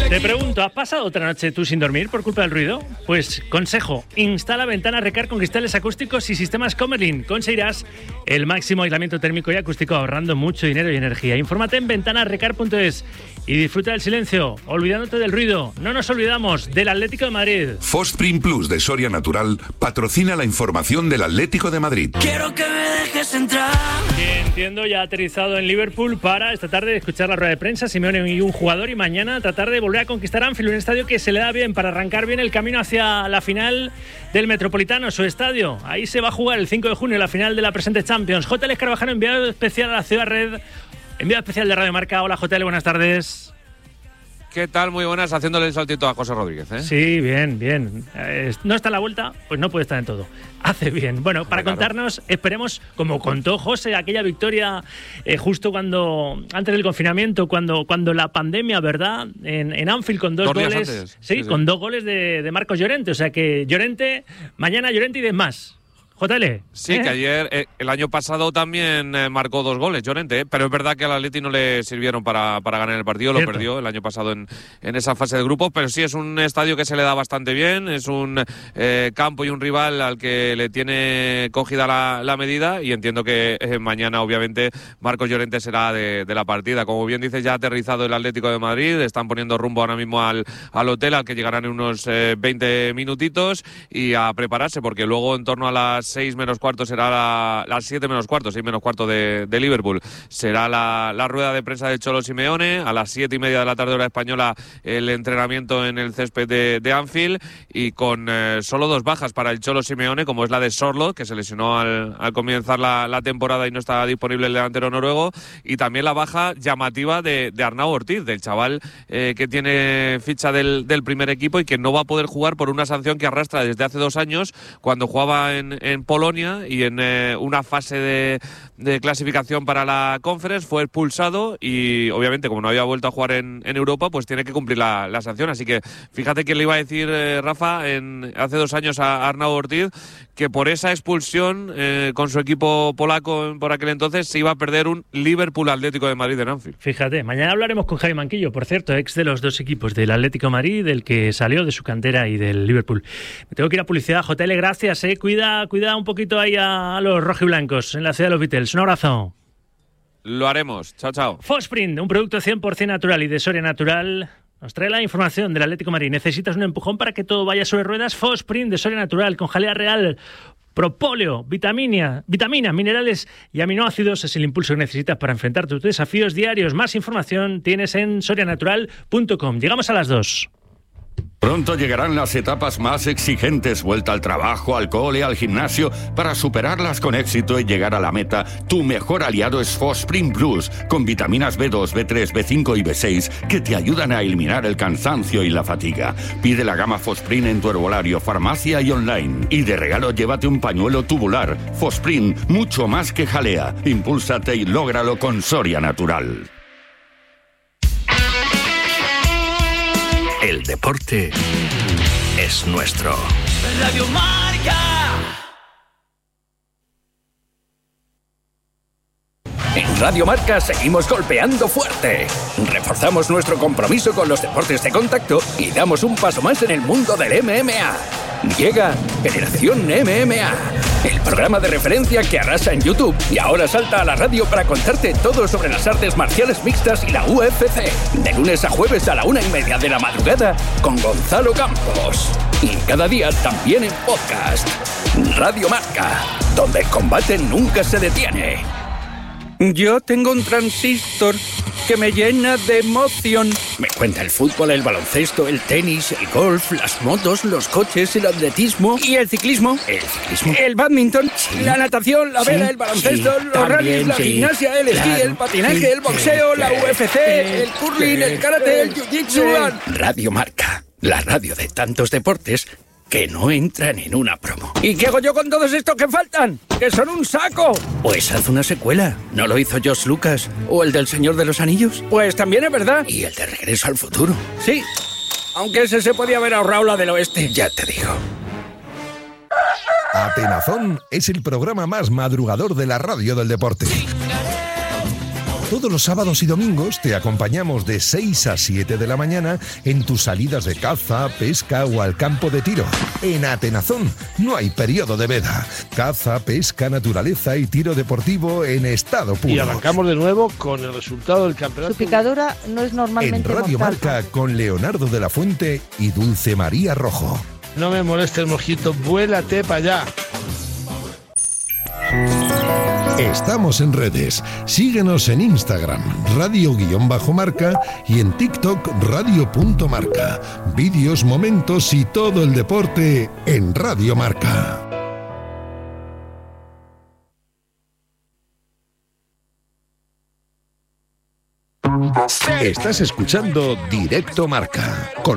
Te pregunto, ¿has pasado otra noche tú sin dormir por culpa del ruido? Pues consejo, instala ventanas Recar con cristales acústicos y sistemas Comerlin. Conseguirás el máximo aislamiento térmico y acústico ahorrando mucho dinero y energía. Infórmate en ventanasrecar.es y disfruta del silencio, olvidándote del ruido. No nos olvidamos del Atlético de Madrid. Fosprint Plus de Soria Natural patrocina la información del Atlético de Madrid. Quiero que me dejes entrar. Que entiendo ya ha aterrizado en Liverpool para esta tarde escuchar la rueda de prensa, Simeone y un jugador, y mañana tratar de volver a conquistar Anfield, un estadio que se le da bien para arrancar bien el camino hacia la final del Metropolitano, su estadio. Ahí se va a jugar el 5 de junio la final de la presente Champions. JL Escarabajano, enviado especial a la Ciudad Red, enviado especial de Radio Marca. Hola JL, buenas tardes. ¿Qué tal? Muy buenas, haciéndole el saltito a José Rodríguez, ¿eh? Sí, bien, bien. No está a la vuelta, pues no puede estar en todo. Hace bien. Bueno, para contarnos, esperemos, como contó José, aquella victoria justo antes del confinamiento, cuando la pandemia, ¿verdad? En Anfield con dos goles. Antes. Sí, con 2 goles de Marcos Llorente. O sea que mañana Llorente y demás. JL. Sí, que ayer, el año pasado también marcó 2 goles, Llorente, pero es verdad que al Atleti no le sirvieron para ganar el partido, lo perdió el año pasado en esa fase de grupos, pero sí es un estadio que se le da bastante bien, es un campo y un rival al que le tiene cogida la medida, y entiendo que mañana obviamente Marcos Llorente será de la partida. Como bien dices, ya ha aterrizado el Atlético de Madrid, están poniendo rumbo ahora mismo al hotel, al que llegarán en unos 20 minutitos, y a prepararse, porque luego en torno a las 6 menos cuarto será las 7 menos cuarto, 6 menos cuarto de Liverpool. Será la rueda de prensa del Cholo Simeone. A las 7:30 de la tarde hora española el entrenamiento en el césped de Anfield, y con solo 2 bajas para el Cholo Simeone, como es la de Sorloth, que se lesionó al comenzar la temporada y no está disponible el delantero noruego, y también la baja llamativa de Arnau Ortiz, del chaval que tiene ficha del primer equipo y que no va a poder jugar por una sanción que arrastra desde hace 2 años, cuando jugaba en Polonia y en una fase de clasificación para la Conference fue expulsado, y obviamente como no había vuelto a jugar en Europa, pues tiene que cumplir la sanción. Así que fíjate que le iba a decir Rafa hace 2 años a Arnau Ortiz que por esa expulsión con su equipo polaco por aquel entonces se iba a perder un Liverpool Atlético de Madrid en Anfield. Fíjate, mañana hablaremos con Javi Manquillo, por cierto, ex de los 2 equipos, del Atlético de Madrid, del que salió de su cantera, y del Liverpool. Me tengo que ir a publicidad. JL, gracias, cuida un poquito ahí a los rojiblancos en la ciudad de los Beatles. Un abrazo. Lo haremos. Chao, chao. Fosprint, un producto 100% natural y de Soria Natural, nos trae la información del Atlético de Madrid. ¿Necesitas un empujón para que todo vaya sobre ruedas? Fosprint de Soria Natural, con jalea real, propóleo, vitaminas, minerales y aminoácidos. Es el impulso que necesitas para enfrentar tus desafíos diarios. Más información tienes en sorianatural.com. Llegamos a las 2. Pronto llegarán las etapas más exigentes, vuelta al trabajo, al cole, al gimnasio. Para superarlas con éxito y llegar a la meta, tu mejor aliado es Fosprint Plus, con vitaminas B2, B3, B5 y B6 que te ayudan a eliminar el cansancio y la fatiga. Pide la gama Fosprint en tu herbolario, farmacia y online. Y de regalo llévate un pañuelo tubular. Fosprint, mucho más que jalea. Impúlsate y lógralo con Soria Natural. El deporte es nuestro. Radio Marca. En Radio Marca seguimos golpeando fuerte. Reforzamos nuestro compromiso con los deportes de contacto y damos un paso más en el mundo del MMA. Llega Generación MMA, el programa de referencia que arrasa en YouTube y ahora salta a la radio para contarte todo sobre las artes marciales mixtas y la UFC. De lunes a jueves a la 1:30 de la madrugada con Gonzalo Campos. Y cada día también en podcast. Radio Marca, donde el combate nunca se detiene. Yo tengo un transistor que me llena de emoción. Me cuenta el fútbol, el baloncesto, el tenis, el golf, las motos, los coches, el atletismo y el ciclismo. El bádminton, la natación, la vela, el baloncesto, los rallies, la gimnasia, el esquí, el patinaje, el boxeo, la UFC, el curling, el karate, el jiu-jitsu. Radio Marca, la radio de tantos deportes que no entran en una promo. ¿Y qué hago yo con todos estos que faltan? ¡Que son un saco! Pues haz una secuela. ¿No lo hizo George Lucas? ¿O el del Señor de los Anillos? Pues también es verdad. ¿Y el de Regreso al Futuro? Sí, aunque ese se podía haber ahorrado la del oeste. Ya te digo. Atenazón es el programa más madrugador de la radio del deporte. Todos los sábados y domingos te acompañamos de 6 a 7 de la mañana en tus salidas de caza, pesca o al campo de tiro. En Atenazón no hay periodo de veda. Caza, pesca, naturaleza y tiro deportivo en estado puro. Y arrancamos de nuevo con el resultado del campeonato. Su picadura no es normalmente en Radio mortal. Marca con Leonardo de la Fuente y Dulce María Rojo. No me moleste el mojito, vuélate para allá. Estamos en redes. Síguenos en Instagram, radio_marca y en TikTok, radio.marca. Vídeos, momentos y todo el deporte en Radio Marca. Estás escuchando Directo Marca con